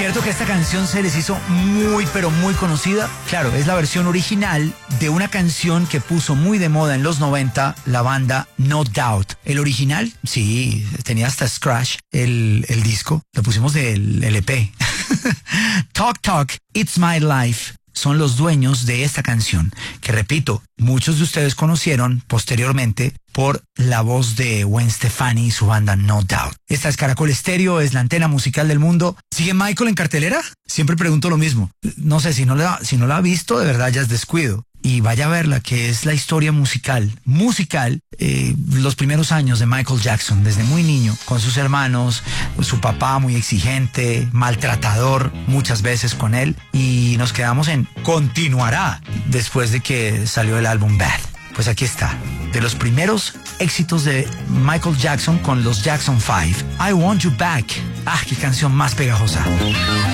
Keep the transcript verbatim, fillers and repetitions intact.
¿Cierto que esta canción se les hizo muy, pero muy conocida? Claro, es la versión original de una canción que puso muy de moda en los noventa la banda No Doubt. ¿El original? Sí, tenía hasta scratch el, el disco. Lo pusimos del L P. Talk Talk, It's My Life. Son los dueños de esta canción, que repito, muchos de ustedes conocieron posteriormente por la voz de Gwen Stefani y su banda No Doubt. Esta es Caracol Estéreo, es la antena musical del mundo. ¿Sigue Michael en cartelera? Siempre pregunto lo mismo. No sé, si no la, si no la ha visto, de verdad ya es descuido. Y vaya a verla, que es la historia musical, musical, eh, los primeros años de Michael Jackson, desde muy niño, con sus hermanos, su papá muy exigente, maltratador muchas veces con él, y nos quedamos en Continuará, después de que salió el álbum Bad. Pues aquí está, de los primeros éxitos de Michael Jackson con los Jackson Five, I Want You Back. Ah, qué canción más pegajosa.